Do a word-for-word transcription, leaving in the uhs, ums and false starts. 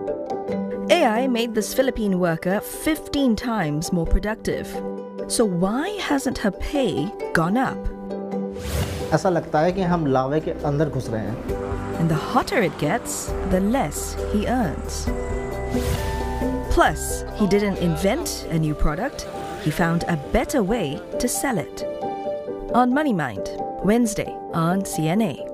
A I made this Philippine worker fifteen times more productive. So why hasn't her pay gone up? ऐसा लगता है कि हम लावे के अंदर घुस रहे हैं. And the hotter it gets, the less he earns. Plus, he didn't invent a new product. He found a better way to sell it. On Money Mind, Wednesday on C N A.